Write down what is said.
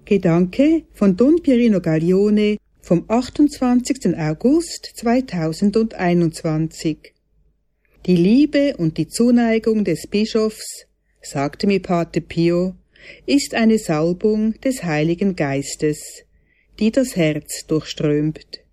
Gedanke von Don Pierino Gaglione vom 28. August 2021. Die Liebe und die Zuneigung des Bischofs, sagte mir Pater Pio, ist eine Salbung des Heiligen Geistes, die das Herz durchströmt.